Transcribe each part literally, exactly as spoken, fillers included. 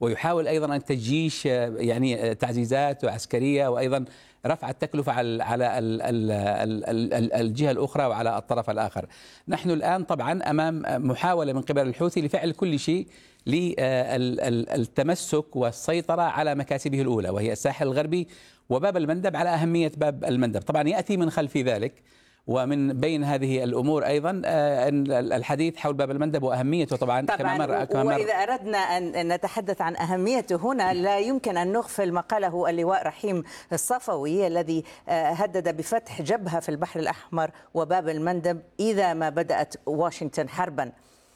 ويحاول أيضا أن تجيش يعني تعزيزات عسكرية، وأيضا رفع التكلفة على على الجهة الأخرى وعلى الطرف الآخر. نحن الآن طبعا أمام محاولة من قبل الحوثي لفعل كل شيء للتمسك والسيطرة على مكاسبه الأولى، وهي الساحل الغربي وباب المندب، على أهمية باب المندب. طبعا يأتي من خلف ذلك ومن بين هذه الأمور أيضا الحديث حول باب المندب وأهميته. طبعا طبعا كما مر وإذا أردنا أن نتحدث عن أهميته هنا لا يمكن أن نغفل ما قاله اللواء رحيم الصفوي الذي هدد بفتح جبهة في البحر الأحمر وباب المندب إذا ما بدأت واشنطن حربا.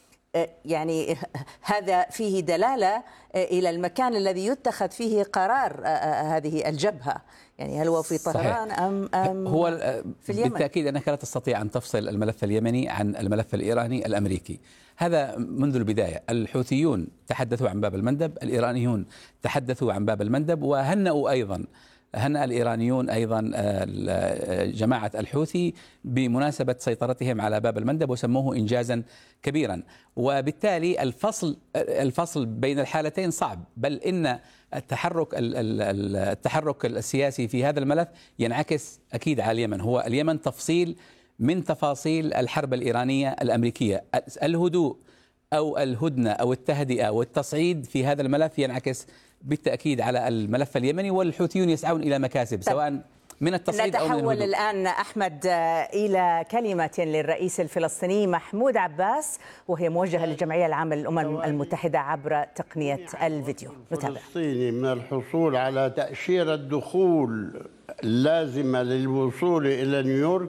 يعني هذا فيه دلالة إلى المكان الذي يتخذ فيه قرار هذه الجبهة، يعني هل هو في طهران أم, أم هو في اليمن؟ بالتأكيد أنك لا تستطيع أن تفصل الملف اليمني عن الملف الإيراني الأمريكي، هذا منذ البداية. الحوثيون تحدثوا عن باب المندب، الإيرانيون تحدثوا عن باب المندب، وهنأوا أيضا هنأ الإيرانيون أيضا جماعة الحوثي بمناسبة سيطرتهم على باب المندب وسموه إنجازا كبيرا. وبالتالي الفصل الفصل بين الحالتين صعب، بل إن التحرك التحرك السياسي في هذا الملف ينعكس أكيد على اليمن. هو اليمن تفصيل من تفاصيل الحرب الإيرانية الأمريكية. الهدوء أو الهدنة أو التهدئة والتصعيد في هذا الملف ينعكس بالتأكيد على الملف اليمني، والحوثيون يسعون إلى مكاسب سواء من التصعيد أو من الهدوء. نتحول الآن أحمد إلى كلمة للرئيس الفلسطيني محمود عباس، وهي موجهة للجمعية العامة للأمم المتحدة عبر تقنية الفيديو. نتابع. الفلسطيني من الحصول على تأشيرة دخول اللازمة للوصول إلى نيويورك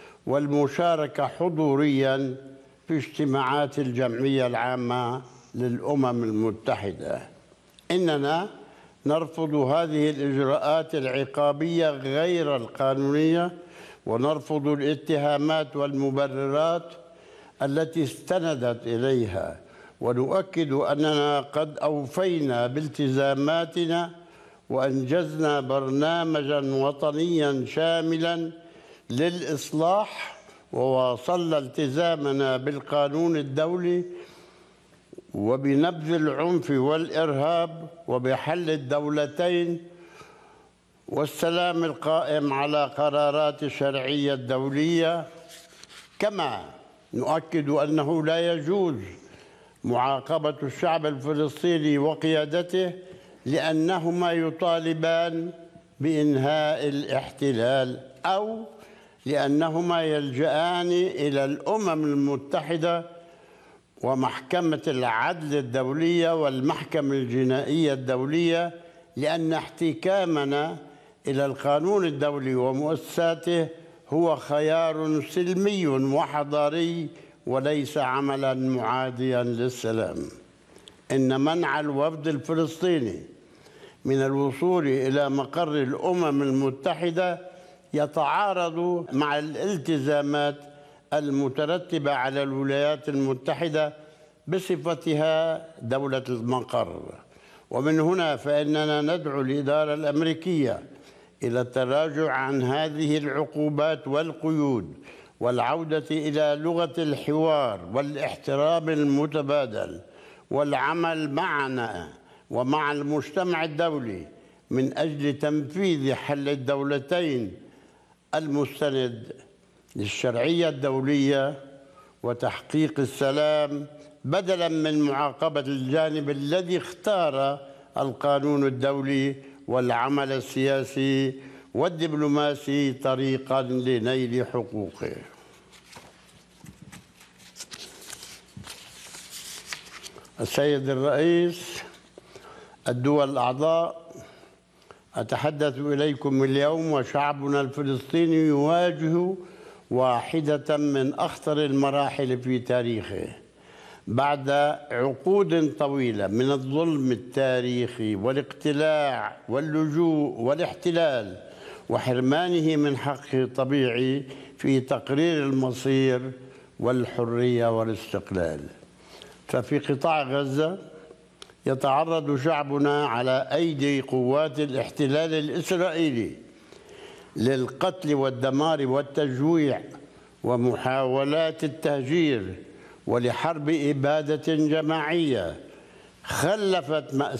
والمشاركة حضوريا في اجتماعات الجمعية العامة للأمم المتحدة. إننا نرفض هذه الإجراءات العقابية غير القانونية، ونرفض الاتهامات والمبررات التي استندت إليها، ونؤكد أننا قد أوفينا بالتزاماتنا وأنجزنا برنامجا وطنيا شاملا للإصلاح، وواصلنا التزامنا بالقانون الدولي وبنبذ العنف والإرهاب وبحل الدولتين والسلام القائم على قرارات الشرعية الدولية. كما نؤكد أنه لا يجوز معاقبة الشعب الفلسطيني وقيادته لأنهما يطالبان بإنهاء الاحتلال أو لأنهما يلجأان إلى الأمم المتحدة ومحكمة العدل الدولية والمحكمة الجنائية الدولية، لأن احتكامنا إلى القانون الدولي ومؤسساته هو خيار سلمي وحضاري وليس عملا معاديا للسلام. إن منع الوفد الفلسطيني من الوصول إلى مقر الأمم المتحدة يتعارض مع الالتزامات المترتبة على الولايات المتحدة بصفتها دولة المقر. ومن هنا فإننا ندعو الإدارة الأمريكية إلى التراجع عن هذه العقوبات والقيود والعودة إلى لغة الحوار والاحترام المتبادل والعمل معنا ومع المجتمع الدولي من أجل تنفيذ حل الدولتين المستند للشرعية الدولية وتحقيق السلام، بدلا من معاقبة الجانب الذي اختار القانون الدولي والعمل السياسي والدبلوماسي طريقا لنيل حقوقه. السيد الرئيس، الدول الأعضاء، أتحدث إليكم اليوم وشعبنا الفلسطيني يواجه واحدة من أخطر المراحل في تاريخه بعد عقود طويلة من الظلم التاريخي والاقتلاع واللجوء والاحتلال وحرمانه من حقه الطبيعي في تقرير المصير والحرية والاستقلال. ففي قطاع غزة يتعرض شعبنا على أيدي قوات الاحتلال الإسرائيلي للقتل والدمار والتجويع ومحاولات التهجير ولحرب إبادة جماعية خلفت مأساة